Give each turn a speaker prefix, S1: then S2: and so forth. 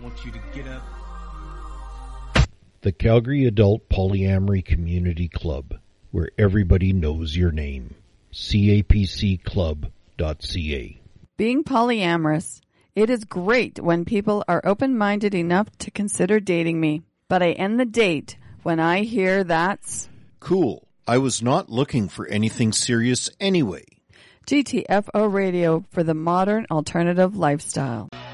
S1: want you to get up.
S2: The Calgary Adult Polyamory Community Club, where everybody knows your name. capcclub.ca.
S3: Being polyamorous, it is great when people are open-minded enough to consider dating me. But I end the date when I hear that's...
S4: Cool. I was not looking for anything serious anyway.
S3: GTFO Radio for the modern alternative lifestyle.